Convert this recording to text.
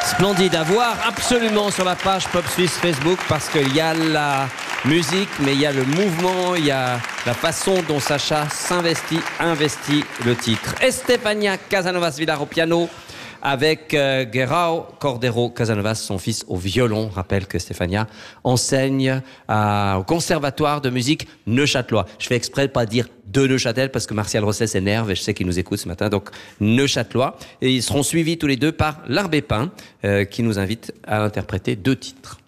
Splendide à voir absolument sur la page Pop Suisse Facebook parce qu'il y a la musique, mais il y a le mouvement, il y a la façon dont Sacha investit le titre. Estefania Casanovas Villar au piano avec Guerrao Cordero Casanovas, son fils, au violon. Je rappelle que Stefania enseigne au conservatoire de musique neuchâtelois. Je fais exprès de pas dire de Neuchâtel parce que Martial Rosset s'énerve et je sais qu'il nous écoute ce matin. Donc neuchâtelois. Et ils seront suivis tous les deux par l'Arbépin qui nous invite à interpréter 2 titres.